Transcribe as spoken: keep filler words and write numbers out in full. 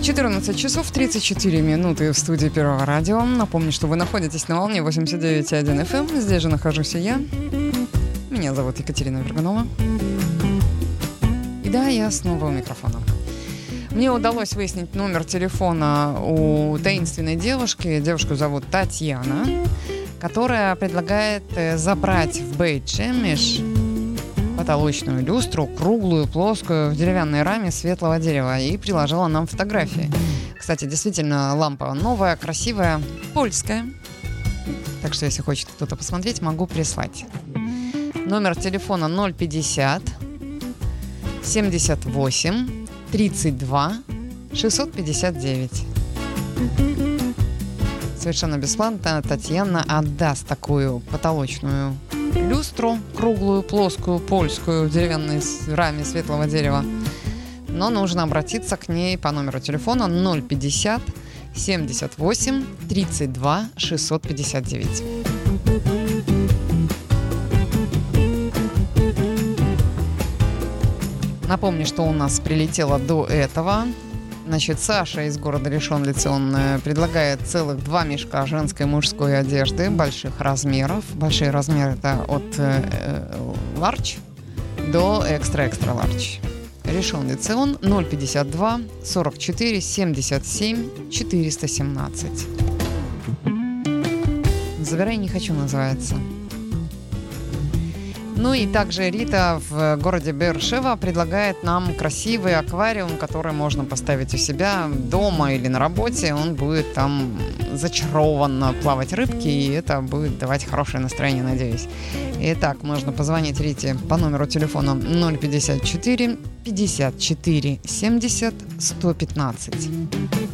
четырнадцать часов тридцать четыре минуты в студии Первого радио. Напомню, что вы находитесь на волне восемьдесят девять и один эф эм. Здесь же нахожусь и я. Меня зовут Екатерина Верганова. И да, я снова у микрофона. Мне удалось выяснить номер телефона у таинственной девушки. Девушку зовут Татьяна, которая предлагает забрать в Бейт-Шемиш потолочную люстру, круглую, плоскую, в деревянной раме светлого дерева, и приложила нам фотографии. Кстати, действительно, лампа новая, красивая, польская. Так что, если хочет кто-то посмотреть, могу прислать. Номер телефона ноль пятьдесят семьдесят восемь тридцать два шестьсот пятьдесят девять. Совершенно бесплатно Татьяна отдаст такую потолочную люстру, круглую, плоскую, польскую, в деревянной раме светлого дерева. Но нужно обратиться к ней по номеру телефона ноль пятьдесят семьдесят восемь тридцать два шестьсот пятьдесят девять. Напомню, что у нас прилетело до этого. Значит, Саша из города Решон-Лице, он предлагает целых два мешка женской и мужской одежды больших размеров. Большие размеры — это от э, large до экстра-экстра large. Решон-Лице, он ноль пятьдесят два сорок четыре семьдесят семь четыреста семнадцать. «Забирай, не хочу» называется. Ну и также Рита в городе Беэр-Шева предлагает нам красивый аквариум, который можно поставить у себя дома или на работе. Он будет там зачарованно плавать рыбки, и это будет давать хорошее настроение, надеюсь. Итак, можно позвонить Рите по номеру телефона ноль пятьдесят четыре пятьдесят четыре семьдесят сто пятнадцать.